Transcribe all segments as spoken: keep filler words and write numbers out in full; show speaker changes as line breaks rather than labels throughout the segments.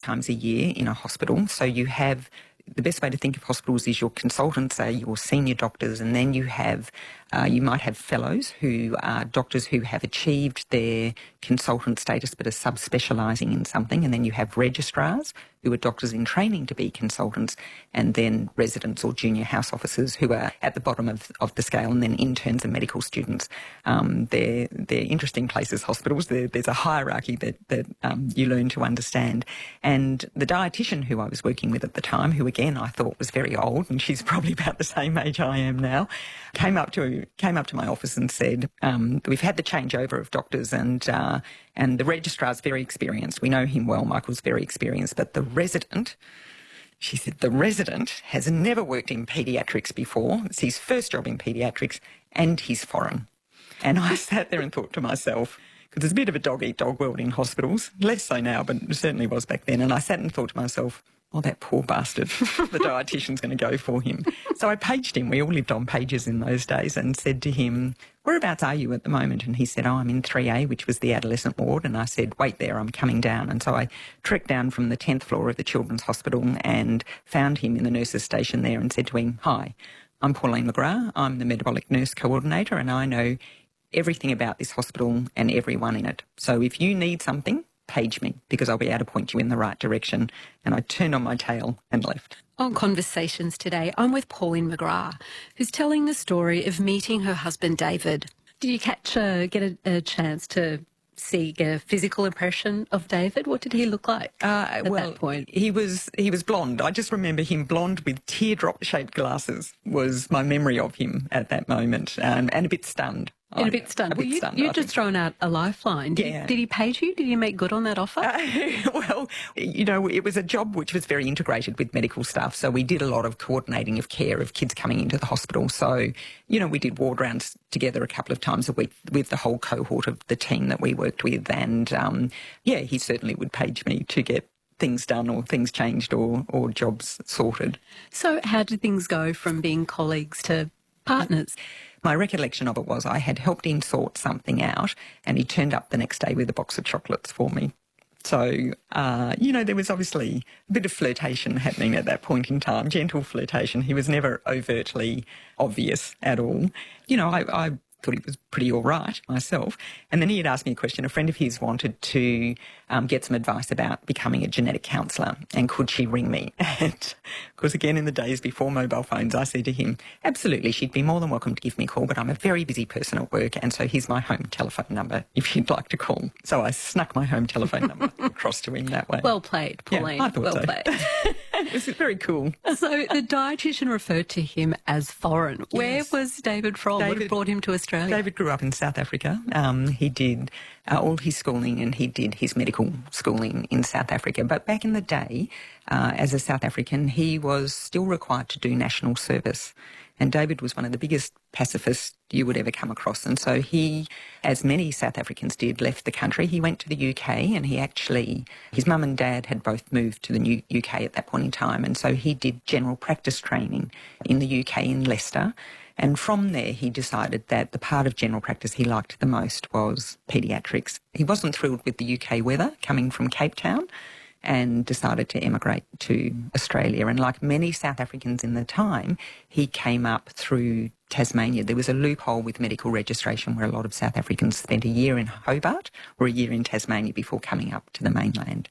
times a year in a hospital. So you have, the best way to think of hospitals is your consultants are your senior doctors, and then you have, uh, you might have fellows who are doctors who have achieved their consultant status but are subspecialising in something, and then you have registrars who are doctors in training to be consultants, and then residents or junior house officers who are at the bottom of, of the scale, and then interns and medical students. Um, they're, they're interesting places, hospitals. They're, there's a hierarchy that, that um, you learn to understand. And the dietitian who I was working with at the time, who again I thought was very old, and she's probably about the same age I am now, came up to came up to my office and said, um, we've had the changeover of doctors, and uh, and the registrar's very experienced. We know him well. Michael's very experienced, but the resident, she said, the resident has never worked in paediatrics before. It's his first job in paediatrics, and he's foreign. And I sat there and thought to myself, because there's a bit of a dog-eat-dog world in hospitals, less so now, but it certainly was back then. And I sat and thought to myself, oh, that poor bastard, the dietitian's going to go for him. So I paged him. We all lived on pages in those days, and said to him, whereabouts are you at the moment? And he said, oh, I'm in three A, which was the adolescent ward. And I said, wait there, I'm coming down. And so I trekked down from the tenth floor of the Children's Hospital and found him in the nurses' station there and said to him, hi, I'm Pauline McGrath. I'm the metabolic nurse coordinator, and I know everything about this hospital and everyone in it. So if you need something, page me, because I'll be able to point you in the right direction. And I turned on my tail and left.
On Conversations today, I'm with Pauline McGrath, who's telling the story of meeting her husband, David. Did you catch, uh, get a, a chance to see, get a physical impression of David? What did he look like uh, at
well,
that point?
He was, he was blonde. I just remember him blonde with teardrop-shaped glasses was my memory of him at that moment, um, and a bit stunned.
And a bit stunned.
A bit
well, you,
stunned,
you've just thrown out a lifeline. Did,
yeah.
did he page you? Did he make good on that offer?
Uh, well, you know, it was a job which was very integrated with medical staff. So we did a lot of coordinating of care of kids coming into the hospital. So, you know, we did ward rounds together a couple of times a week with the whole cohort of the team that we worked with. And, um, yeah, he certainly would page me to get things done or things changed or, or jobs sorted.
So how did things go from being colleagues to partners?
My recollection of it was I had helped him sort something out, and he turned up the next day with a box of chocolates for me. So, uh, you know, there was obviously a bit of flirtation happening at that point in time, gentle flirtation. He was never overtly obvious at all. You know, I, I thought he was pretty all right myself. And then he had asked me a question. A friend of his wanted to um, get some advice about becoming a genetic counsellor, and could she ring me? And of course, again, in the days before mobile phones, I said to him, absolutely, she'd be more than welcome to give me a call, but I'm a very busy person at work, and so here's my home telephone number if you'd like to call. So I snuck my home telephone number across to him that way.
Well played, Pauline.
Yeah, I thought
well
so.
played.
It was very cool.
So the dietitian referred to him as foreign.
Yes.
Where was David from?
David,
what had brought him to Australia?
David grew up in South Africa. Um, he did uh, all his schooling, and he did his medical schooling in South Africa. But back in the day, uh, as a South African, he was still required to do national service. And David was one of the biggest pacifists you would ever come across. And so he, as many South Africans did, left the country. He went to the U K, and he actually, his mum and dad had both moved to the new U K at that point in time. And so he did general practice training in the U K in Leicester. And from there, he decided that the part of general practice he liked the most was paediatrics. He wasn't thrilled with the U K weather coming from Cape Town, and decided to emigrate to Australia. And like many South Africans in the time, he came up through Tasmania. There was a loophole with medical registration where a lot of South Africans spent a year in Hobart or a year in Tasmania before coming up to the mainland.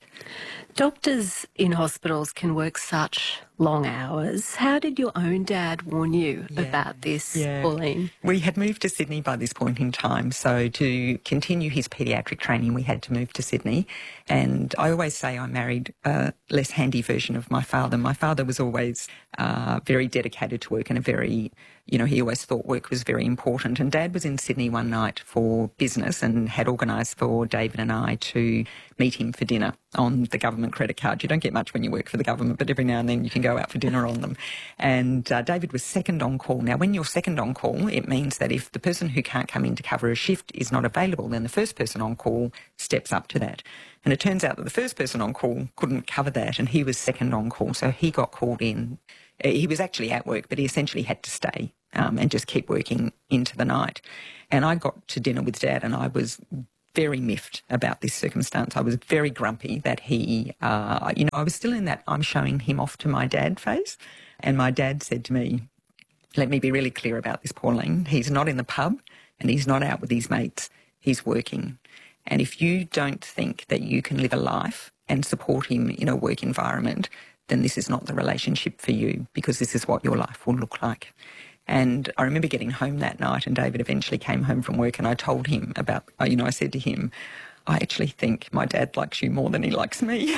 Doctors in hospitals can work such long hours. How did your own dad warn you
yeah,
about this,
yeah.
Pauline?
We had moved to Sydney by this point in time, so to continue his paediatric training, we had to move to Sydney. And I always say I married a less handy version of my father. My father was always uh, very dedicated to work and a very, you know, he always thought work was very important. And Dad was in Sydney one night for business and had organised for David and I to meet him for dinner on the government credit card. You don't get much when you work for the government, but every now and then you can go out for dinner on them. And uh, David was second on call. Now, when you're second on call, it means that if the person who can't come in to cover a shift is not available, then the first person on call steps up to that. And it turns out that the first person on call couldn't cover that, and he was second on call, so he got called in. He was actually at work, but he essentially had to stay um, and just keep working into the night. And I got to dinner with Dad, and I was very miffed about this circumstance. I was very grumpy that he, uh, you know, I was still in that I'm showing him off to my dad phase. And my dad said to me, let me be really clear about this, Pauline. He's not in the pub and he's not out with his mates. He's working. And if you don't think that you can live a life and support him in a work environment, then this is not the relationship for you, because this is what your life will look like. And I remember getting home that night, and David eventually came home from work, and I told him about, you know, I said to him, I actually think my dad likes you more than he likes me.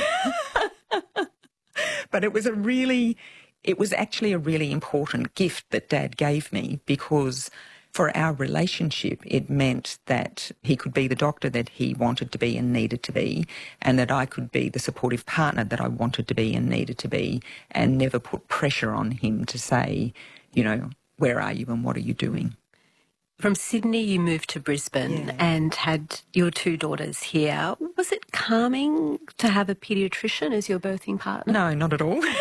But it was a really, it was actually a really important gift that Dad gave me, because for our relationship, it meant that he could be the doctor that he wanted to be and needed to be, and that I could be the supportive partner that I wanted to be and needed to be, and never put pressure on him to say, you know, where are you and what are you doing?
From Sydney, you moved to Brisbane yeah. and had your two daughters here. Was it calming to have a paediatrician as your birthing partner?
No, not at all.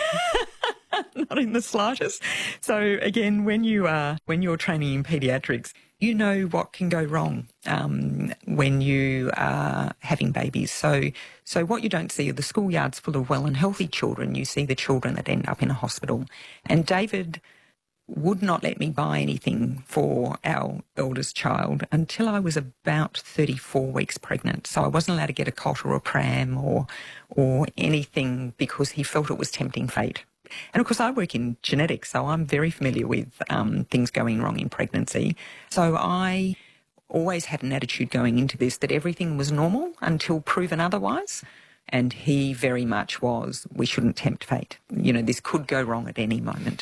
Not in the slightest. So again, when you are when you're training in paediatrics, you know what can go wrong um, when you are having babies. So so what you don't see are the schoolyards full of well and healthy children. You see the children that end up in a hospital. And David would not let me buy anything for our eldest child until I was about thirty-four weeks pregnant. So I wasn't allowed to get a cot or a pram or or anything, because he felt it was tempting fate. And of course, I work in genetics, so I'm very familiar with um, things going wrong in pregnancy. So I always had an attitude going into this that everything was normal until proven otherwise. And he very much was, we shouldn't tempt fate. You know, this could go wrong at any moment.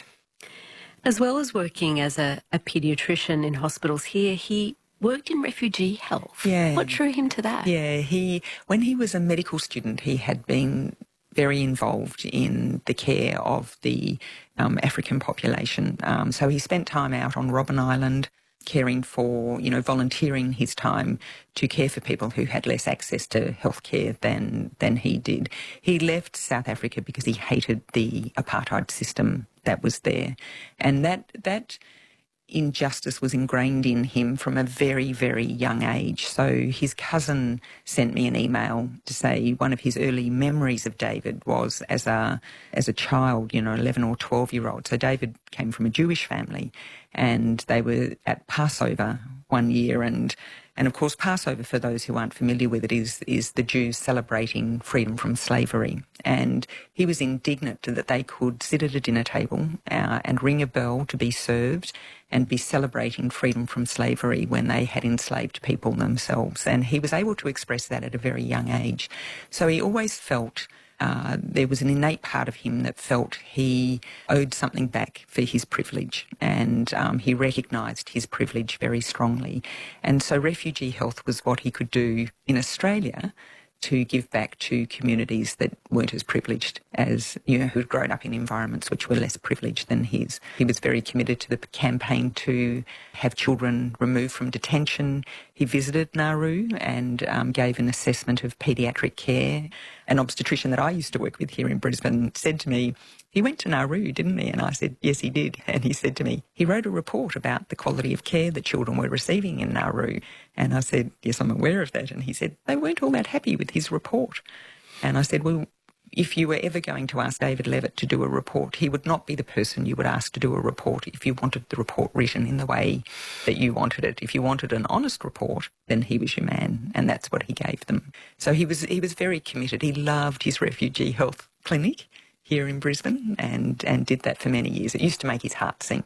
As well as working as a, a paediatrician in hospitals here, he worked in refugee health.
Yeah.
What drew him to that?
Yeah, he when he was a medical student, he had been very involved in the care of the um, African population. Um, so he spent time out on Robben Island caring for, you know, volunteering his time to care for people who had less access to healthcare than than he did. He left South Africa because he hated the apartheid system that was there. And that that injustice was ingrained in him from a very, very young age. So his cousin sent me an email to say one of his early memories of David was as a as a child, you know, eleven or twelve year old. So David came from a Jewish family, and they were at Passover one year, and and of course Passover, for those who aren't familiar with it, is is the Jews celebrating freedom from slavery. And he was indignant that they could sit at a dinner table uh, and ring a bell to be served and be celebrating freedom from slavery when they had enslaved people themselves. And he was able to express that at a very young age. So he always felt uh, there was an innate part of him that felt he owed something back for his privilege, and um, he recognised his privilege very strongly. And so refugee health was what he could do in Australia to give back to communities that weren't as privileged as, you know, who'd grown up in environments which were less privileged than his. He was very committed to the campaign to have children removed from detention. He visited Nauru and um, gave an assessment of paediatric care. An obstetrician that I used to work with here in Brisbane said to me, he went to Nauru, didn't he? And I said, yes, he did. And he said to me, he wrote a report about the quality of care that children were receiving in Nauru. And I said, yes, I'm aware of that. And he said, they weren't all that happy with his report. And I said, well, if you were ever going to ask David Levitt to do a report, he would not be the person you would ask to do a report if you wanted the report written in the way that you wanted it. If you wanted an honest report, then he was your man, and that's what he gave them. So he was he was very committed. He loved his refugee health clinic here in Brisbane and, and did that for many years. It used to make his heart sing.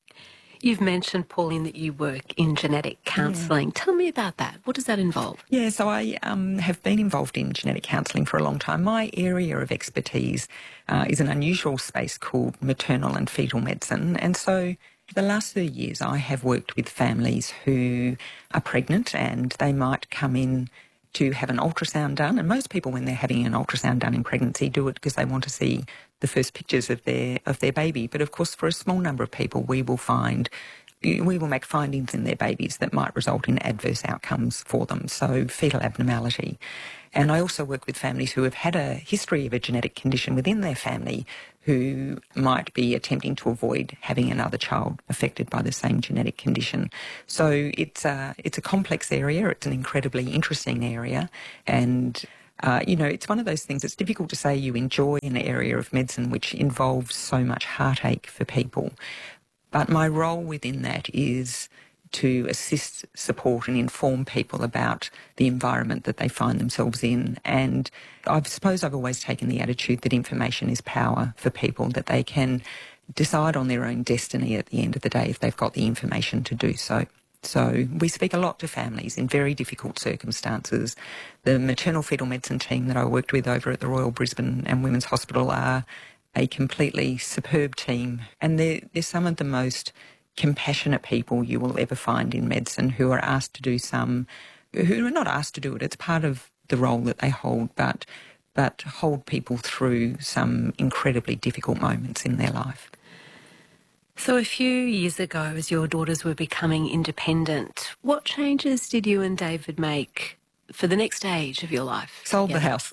You've mentioned, Pauline, that you work in genetic counselling. Yeah. Tell me about that. What does that involve?
Yeah, so I um, have been involved in genetic counselling for a long time. My area of expertise uh, is an unusual space called maternal and fetal medicine. And so for the last thirty years, I have worked with families who are pregnant, and they might come in to have an ultrasound done. And most people, when they're having an ultrasound done in pregnancy, do it because they want to see the first pictures of their of their baby. But of course, for a small number of people, we will find we will make findings in their babies that might result in adverse outcomes for them, so fetal abnormality. And I also work with families who have had a history of a genetic condition within their family who might be attempting to avoid having another child affected by the same genetic condition. So it's a, it's a complex area, it's an incredibly interesting area, and uh, you know, it's one of those things, it's difficult to say you enjoy an area of medicine which involves so much heartache for people. But my role within that is to assist, support and inform people about the environment that they find themselves in. And I suppose I've always taken the attitude that information is power for people, that they can decide on their own destiny at the end of the day if they've got the information to do so. So we speak a lot to families in very difficult circumstances. The maternal fetal medicine team that I worked with over at the Royal Brisbane and Women's Hospital are a completely superb team, and they're, they're some of the most compassionate people you will ever find in medicine, who are asked to do some, who are not asked to do it, it's part of the role that they hold, but but hold people through some incredibly difficult moments in their life.
So a few years ago, as your daughters were becoming independent, what changes did you and David make for the next stage of your life?
Sold
together?
the house.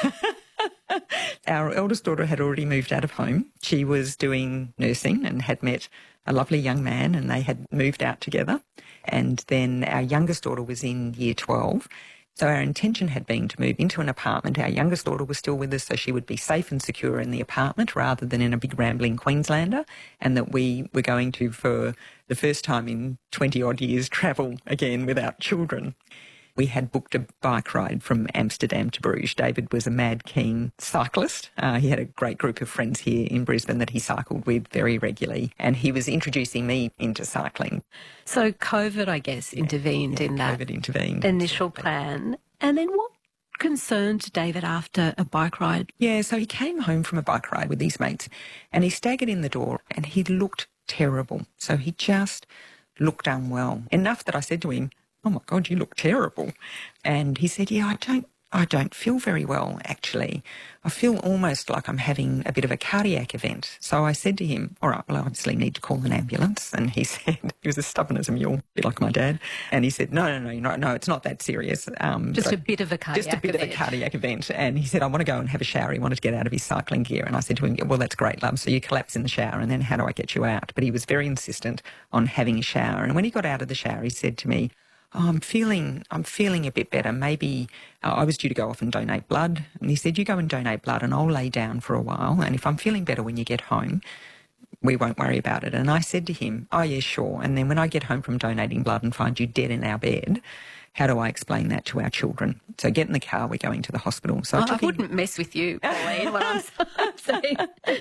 Our eldest daughter had already moved out of home. She was doing nursing and had met a lovely young man, and they had moved out together. And then our youngest daughter was in year twelve. So our intention had been to move into an apartment. Our youngest daughter was still with us, so she would be safe and secure in the apartment rather than in a big rambling Queenslander, and that we were going to, for the first time in twenty odd years, travel again without children. We had booked a bike ride from Amsterdam to Bruges. David was a mad keen cyclist. Uh, he had a great group of friends here in Brisbane that he cycled with very regularly, and he was introducing me into cycling.
So COVID, I guess, intervened
yeah,
in that
COVID intervened.
initial plan. And then what concerned David after a bike ride?
Yeah, so he came home from a bike ride with his mates, and he staggered in the door, and he looked terrible. So he just looked unwell, enough that I said to him, "Oh my God, you look terrible." And he said, "Yeah, I don't, I don't feel very well, actually. I feel almost like I'm having a bit of a cardiac event." So I said to him, "All right, well, I obviously need to call an ambulance." And he said, he was as stubborn as a mule, a bit like my dad. And he said, no, no, no, no, no, it's not that serious. Um,
just
so,
a bit of a cardiac
Just a bit
event.
of a cardiac event. And he said, "I want to go and have a shower." He wanted to get out of his cycling gear. And I said to him, "Well, that's great, love. So you collapse in the shower, and then how do I get you out?" But he was very insistent on having a shower. And when he got out of the shower, he said to me, "Oh, I'm feeling, I'm feeling a bit better. Maybe uh, I was due to go off and donate blood." And he said, "You go and donate blood and I'll lay down for a while. And if I'm feeling better when you get home, we won't worry about it." And I said to him, "Oh, yeah, sure. And then when I get home from donating blood and find you dead in our bed, how do I explain that to our children? So get in the car, we're going to the hospital." So
Oh,
I,
I
took him-
wouldn't mess with you, Pauline, when I'm saying.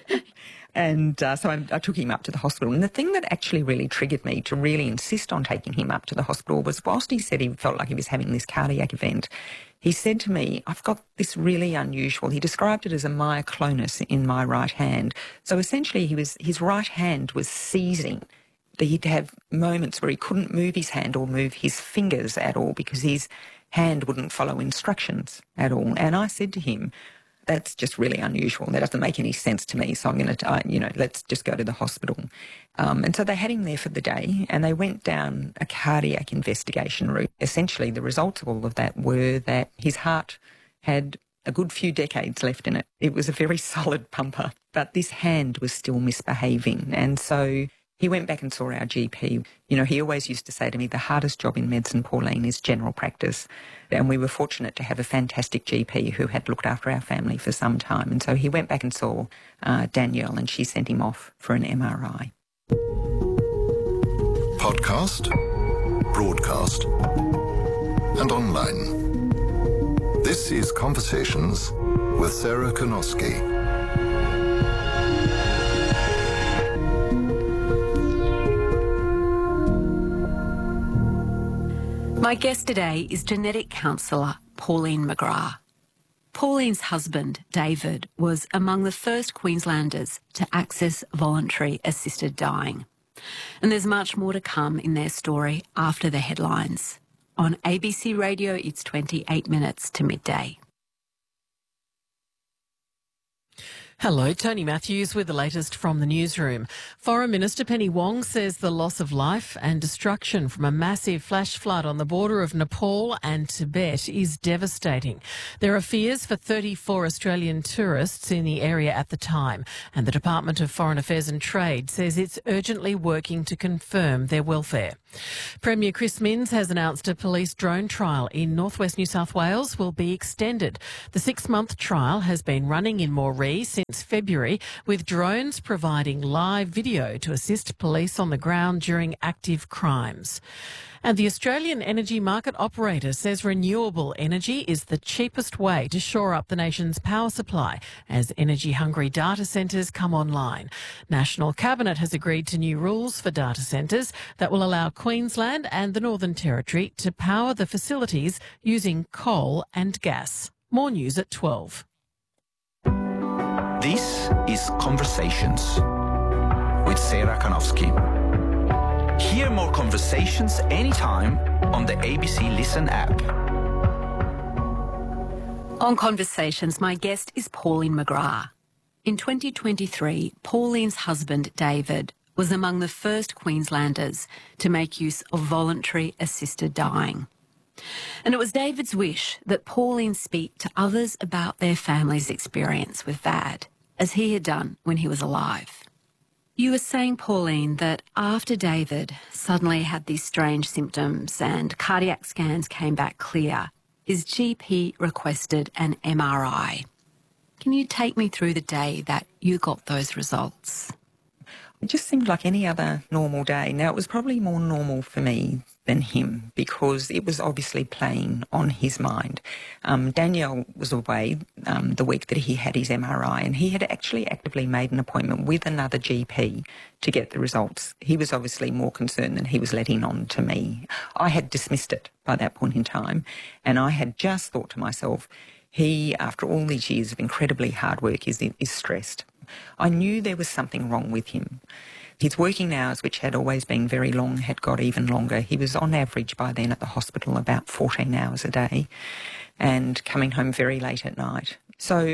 And uh, so I, I took him up to the hospital. And the thing that actually really triggered me to really insist on taking him up to the hospital was, whilst he said he felt like he was having this cardiac event, he said to me, "I've got this really unusual," he described it as a myoclonus in my right hand. So essentially he was, his right hand was seizing. He'd have moments where he couldn't move his hand or move his fingers at all because his hand wouldn't follow instructions at all. And I said to him, "That's just really unusual. That doesn't make any sense to me. So I'm going to, uh, you know, let's just go to the hospital." Um, and so they had him there for the day, and they went down a cardiac investigation route. Essentially, the results of all of that were that his heart had a good few decades left in it. It was a very solid pumper, but this hand was still misbehaving. And so he went back and saw our G P. You know, he always used to say to me, the hardest job in medicine, Pauline, is general practice. And we were fortunate to have a fantastic G P who had looked after our family for some time. And so he went back and saw uh, Danielle, and she sent him off for an M R I.
Podcast, broadcast, and online. This is Conversations with Sarah Konoski.
My guest today is genetic counsellor Pauline McGrath. Pauline's husband, David, was among the first Queenslanders to access voluntary assisted dying. And there's much more to come in their story after the headlines. On A B C Radio, it's twenty-eight minutes to midday.
Hello, Tony Matthews with the latest from the newsroom. Foreign Minister Penny Wong says the loss of life and destruction from a massive flash flood on the border of Nepal and Tibet is devastating. There are fears for thirty-four Australian tourists in the area at the time, and the Department of Foreign Affairs and Trade says it's urgently working to confirm their welfare. Premier Chris Minns has announced a police drone trial in northwest New South Wales will be extended. The six-month trial has been running in Moree since February, with drones providing live video to assist police on the ground during active crimes. And the Australian Energy Market Operator says renewable energy is the cheapest way to shore up the nation's power supply as energy-hungry data centres come online. National Cabinet has agreed to new rules for data centres that will allow Queensland and the Northern Territory to power the facilities using coal and gas. More news at twelve.
This is Conversations with Sarah Kanowski. Hear more conversations anytime on the A B C Listen app.
On Conversations, my guest is Pauline McGrath. In twenty twenty-three, Pauline's husband, David, was among the first Queenslanders to make use of voluntary assisted dying. And it was David's wish that Pauline speak to others about their family's experience with V A D, as he had done when he was alive. You were saying, Pauline, that after David suddenly had these strange symptoms and cardiac scans came back clear, his G P requested an M R I. Can you take me through the day that you got those results?
It just seemed like any other normal day. Now, it was probably more normal for me than him because it was obviously playing on his mind. Um, Danielle was away um, the week that he had his M R I, and he had actually actively made an appointment with another G P to get the results. He was obviously more concerned than he was letting on to me. I had dismissed it by that point in time, and I had just thought to myself, he, after all these years of incredibly hard work, is, is stressed. I knew there was something wrong with him. His working hours, which had always been very long, had got even longer. He was on average by then at the hospital about fourteen hours a day and coming home very late at night. So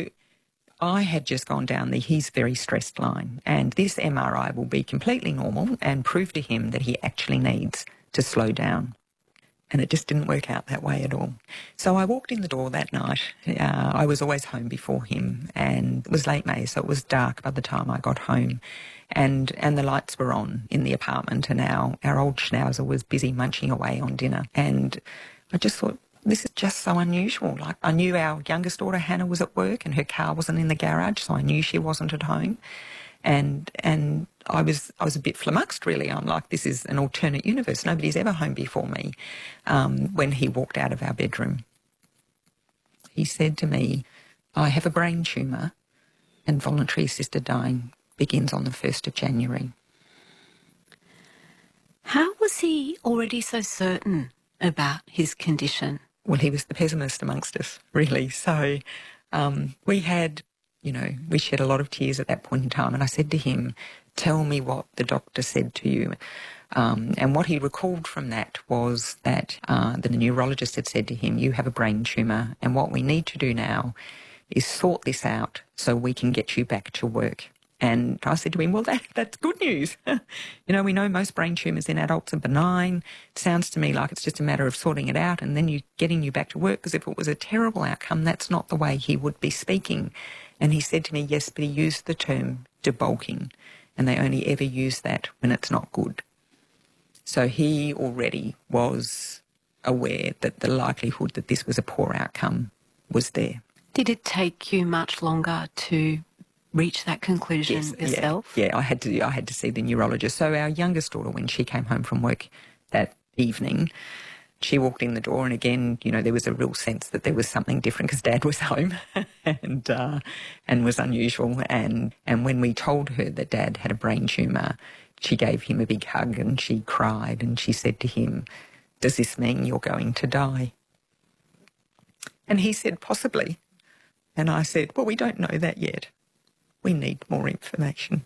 I had just gone down the he's very stressed line, and this M R I will be completely normal and prove to him that he actually needs to slow down. And it just didn't work out that way at all. So I walked in the door that night. Uh, I was always home before him, and it was late May, so it was dark by the time I got home. And and the lights were on in the apartment, and our, our old schnauzer was busy munching away on dinner. And I just thought, this is just so unusual. Like, I knew our youngest daughter, Hannah, was at work and her car wasn't in the garage, so I knew she wasn't at home. And and I was I was a bit flummoxed, really. I'm like, this is an alternate universe. Nobody's ever home before me. Um, when he walked out of our bedroom, he said to me, I have a brain tumour and voluntary assisted dying begins on the first of January.
How was he already so certain about his condition?
Well, he was the pessimist amongst us, really. So um, we had... You know, we shed a lot of tears at that point in time. And I said to him, tell me what the doctor said to you. Um, and what he recalled from that was that uh, the neurologist had said to him, you have a brain tumour, and what we need to do now is sort this out so we can get you back to work. And I said to him, well, that, that's good news. You know, we know most brain tumours in adults are benign. It sounds to me like it's just a matter of sorting it out and then you getting you back to work, because if it was a terrible outcome, that's not the way he would be speaking. And he said to me, yes, but he used the term debulking, and they only ever use that when it's not good. So he already was aware that the likelihood that this was a poor outcome was there.
Did it take you much longer to reach that conclusion
yes,
yourself?
Yeah, yeah, I had to I had to see the neurologist. So our youngest daughter, when she came home from work that evening, she walked in the door, and again, you know, there was a real sense that there was something different because Dad was home and uh, and was unusual. And, and when we told her that Dad had a brain tumour, she gave him a big hug and she cried and she said to him, does this mean you're going to die? And he said, possibly. And I said, well, we don't know that yet. We need more information.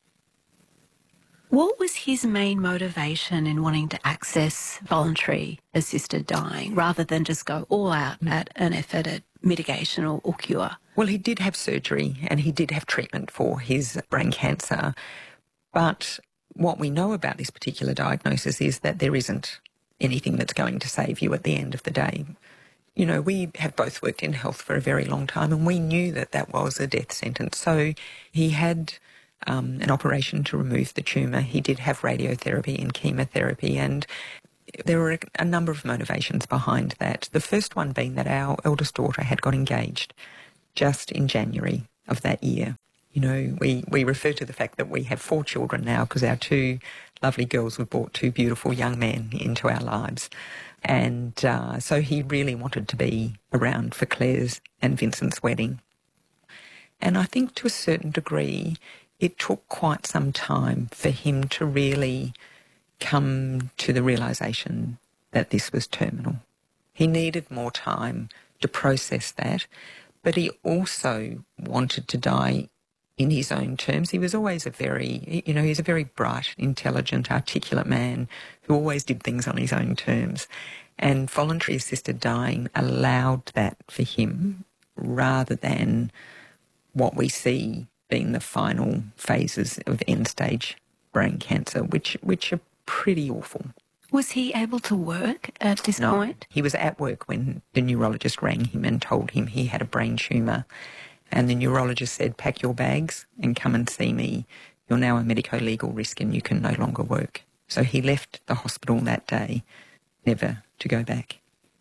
What was his main motivation in wanting to access voluntary assisted dying rather than just go all out at an effort at mitigation or, or cure?
Well, he did have surgery and he did have treatment for his brain cancer. But what we know about this particular diagnosis is that there isn't anything that's going to save you at the end of the day. You know, we have both worked in health for a very long time and we knew that that was a death sentence. So he had um, an operation to remove the tumour. He did have radiotherapy and chemotherapy, and there were a number of motivations behind that. The first one being that our eldest daughter had got engaged just in January of that year. You know, we, we refer to the fact that we have four children now because our two lovely girls have brought two beautiful young men into our lives. And uh, so he really wanted to be around for Claire's and Vincent's wedding. And I think to a certain degree, it took quite some time for him to really come to the realisation that this was terminal. He needed more time to process that, but he also wanted to die in his own terms. He was always a very, you know, he's a very bright, intelligent, articulate man who always did things on his own terms. And voluntary assisted dying allowed that for him rather than what we see being the final phases of end-stage brain cancer, which, which are pretty awful.
Was he able to work at this
no,
point?
He was at work when the neurologist rang him and told him he had a brain tumour. And the neurologist said, pack your bags and come and see me. You're now a medico-legal risk and you can no longer work. So he left the hospital that day, never to go back.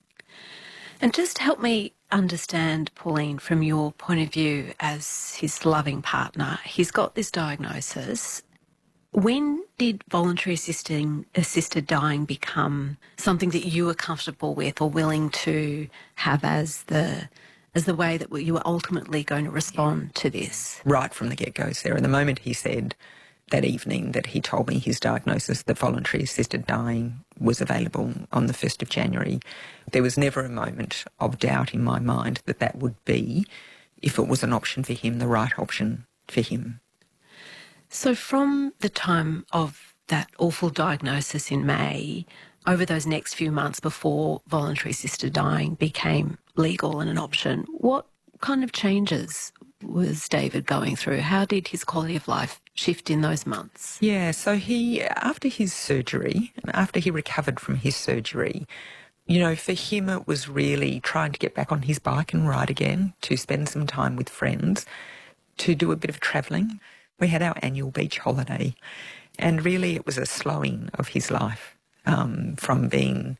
And just help me understand, Pauline, from your point of view as his loving partner. He's got this diagnosis. When did voluntary assisting, assisted dying become something that you were comfortable with or willing to have as the as the way that you were ultimately going to respond to this?
Right from the get-go, Sarah. The moment he said that evening that he told me his diagnosis that voluntary assisted dying was available on the first of January, there was never a moment of doubt in my mind that that would be, if it was an option for him, the right option for him.
So from the time of that awful diagnosis in May, over those next few months before voluntary assisted dying became legal and an option, what kind of changes was David going through? How did his quality of life shift in those months?
Yeah, so he, after his surgery, after he recovered from his surgery, you know, for him it was really trying to get back on his bike and ride again, to spend some time with friends, to do a bit of travelling. We had our annual beach holiday, and really it was a slowing of his life um, from being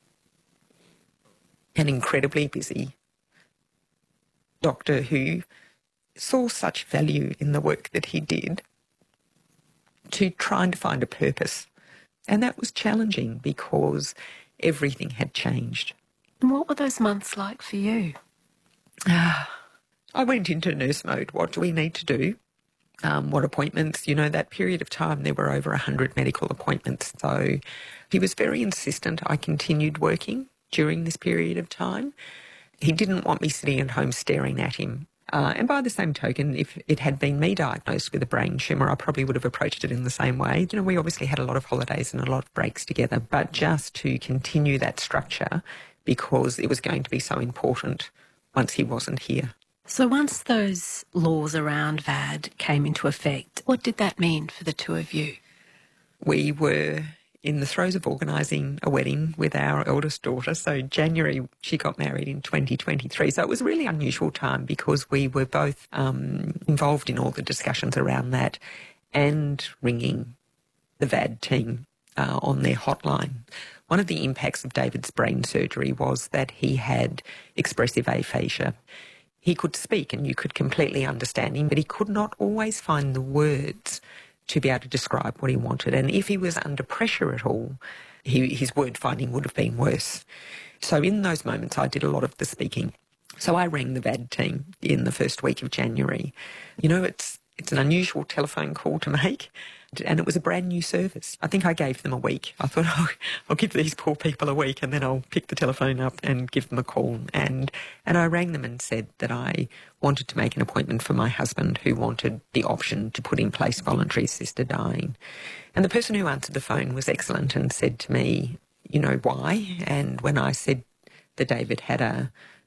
an incredibly busy doctor who saw such value in the work that he did to trying to find a purpose. And that was challenging because everything had changed.
And what were those months like for you?
I went into nurse mode. What do we need to do? Um, what appointments? You know, that period of time there were over one hundred medical appointments. So he was very insistent I continued working during this period of time. He didn't want me sitting at home staring at him. Uh, and by the same token, if it had been me diagnosed with a brain tumour, I probably would have approached it in the same way. You know, we obviously had a lot of holidays and a lot of breaks together, but just to continue that structure because it was going to be so important once he wasn't here.
So once those laws around V A D came into effect, what did that mean for the two of you?
We were in the throes of organising a wedding with our eldest daughter. So January, she got married in twenty twenty-three. So it was a really unusual time because we were both um, involved in all the discussions around that and ringing the V A D team uh, on their hotline. One of the impacts of David's brain surgery was that he had expressive aphasia. He could speak and you could completely understand him, but he could not always find the words to be able to describe what he wanted. And if he was under pressure at all, he, his word finding would have been worse. So in those moments, I did a lot of the speaking. So I rang the V A D team in the first week of January. You know, it's it's an unusual telephone call to make, and it was a brand new service. I think I gave them a week. I thought, oh, I'll give these poor people a week and then I'll pick the telephone up and give them a call. And and I rang them and said that I wanted to make an appointment for my husband who wanted the option to put in place voluntary assisted dying. And the person who answered the phone was excellent and said to me, you know, why? And when I said that David had a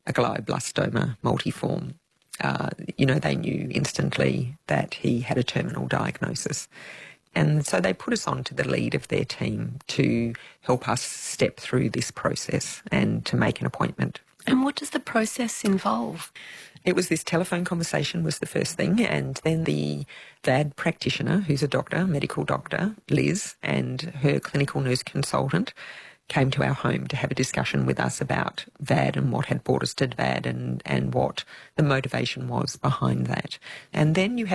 a glioblastoma multiforme. Uh, you know, they knew instantly that he had a terminal diagnosis. And so they put us on to the lead of their team to help us step through this process and to make an appointment.
And what does the process involve?
It was this telephone conversation was the first thing, and then the V A D practitioner, who's a doctor, medical doctor, Liz, and her clinical nurse consultant came to our home to have a discussion with us about V A D and what had brought us to V A D and, and what the motivation was behind that. And then you